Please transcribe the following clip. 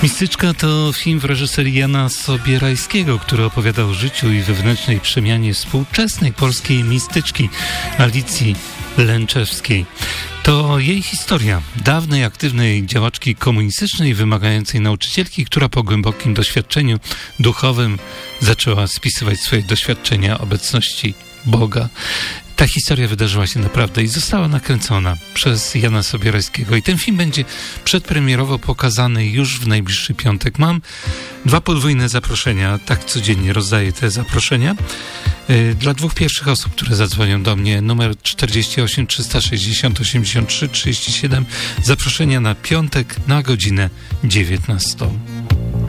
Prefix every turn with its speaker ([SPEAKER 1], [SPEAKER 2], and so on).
[SPEAKER 1] Mistyczka to film w reżyserii Jana Sobierajskiego, który opowiada o życiu i wewnętrznej przemianie współczesnej polskiej mistyczki Alicji Lęczewskiej. To jej historia dawnej, aktywnej działaczki komunistycznej, wymagającej nauczycielki, która po głębokim doświadczeniu duchowym zaczęła spisywać swoje doświadczenia obecności Boga. Ta historia wydarzyła się naprawdę i została nakręcona przez Jana Sobierajskiego. I ten film będzie przedpremierowo pokazany już w najbliższy piątek. Mam 2 podwójne zaproszenia, tak codziennie rozdaję te zaproszenia. Dla 2 pierwszych osób, które zadzwonią do mnie, numer 48 360 83 37, zaproszenia na piątek na godzinę 19.